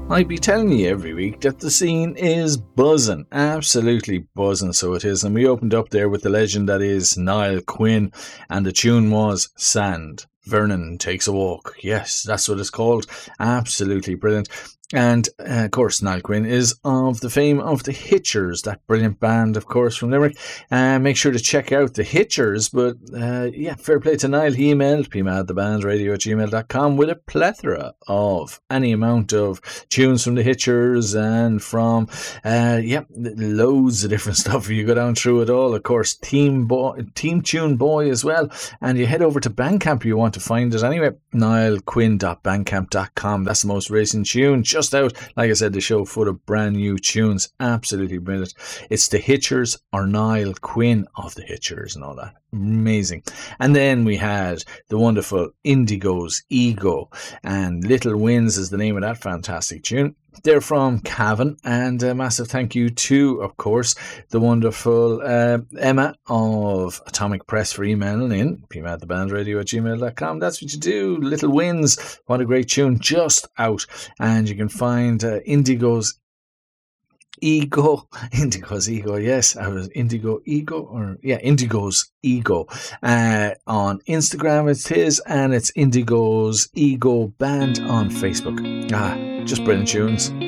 I'd be telling you every week that the scene is buzzing, absolutely buzzing, so it is. And we opened up there with the legend that is Niall Quinn, and the tune was Sand. Vernon Takes a Walk. Yes, that's what it's called. Absolutely brilliant. And of course, Niall Quinn is of the fame of the Hitchers, that brilliant band, of course, from Limerick. Make sure to check out the Hitchers. But fair play to Niall. He emailed pmadthebandradio@gmail.com with a plethora of any amount of tunes from the Hitchers and from loads of different stuff. You go down through it all. Of course, Team Tune Boy as well. And you head over to Bandcamp if you want to find it anyway. niallquinn.bandcamp.com. That's the most recent tune. Just out, like I said, the show full of brand new tunes. Absolutely brilliant. It's the Hitchers, or Niall Quinn of the Hitchers and all that. Amazing. And then we had the wonderful Indigo's Ego, and Little Wins is the name of that fantastic tune. They're from Cavan, and a massive thank you to, of course, the wonderful Emma of Atomic Press for emailing in, pmadthebandradio@gmail.com. That's what you do. Little Wins, what a great tune, just out. And you can find Indigo's Ego, yes, I was Indigo's Ego on Instagram. It's his, and it's Indigo's Ego Band on Facebook. Just brilliant tunes.